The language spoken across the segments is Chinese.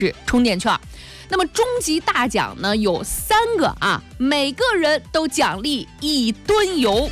是充电券。那么终极大奖呢有3个啊，每个人都奖励1吨油。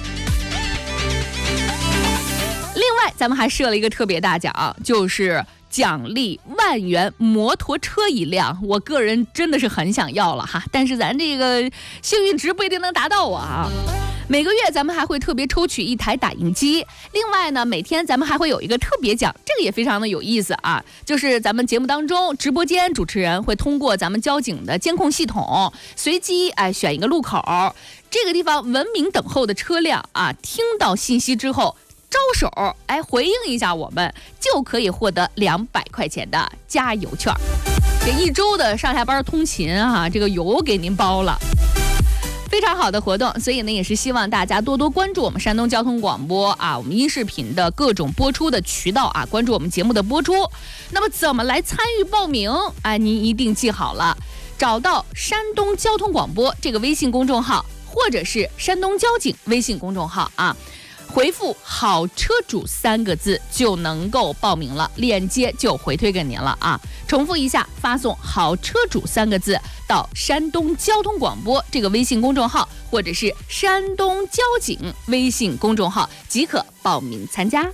另外咱们还设了一个特别大奖，就是奖励1万元摩托车1辆。我个人真的是很想要了哈，但是咱这个幸运值不一定能达到啊。每个月咱们还会特别抽取1台打印机，另外呢，每天咱们还会有一个特别奖，这个也非常的有意思啊，就是咱们节目当中直播间主持人会通过咱们交警的监控系统，随机选一个路口，这个地方文明等候的车辆啊，听到信息之后招手回应一下我们，就可以获得200块钱的加油券。这1周的上下班通勤啊，这个油给您包了。非常好的活动，所以呢，也是希望大家多多关注我们山东交通广播啊，我们音视频的各种播出的渠道啊，关注我们节目的播出。那么怎么来参与报名？您一定记好了，找到山东交通广播这个微信公众号，或者是山东交警微信公众号啊，回复好车主3个字就能够报名了，链接就回推给您了啊。重复一下，发送好车主3个字到山东交通广播这个微信公众号，或者是山东交警微信公众号即可报名参加。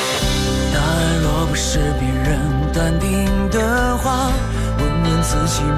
答案若不是别人断定的话，问问自己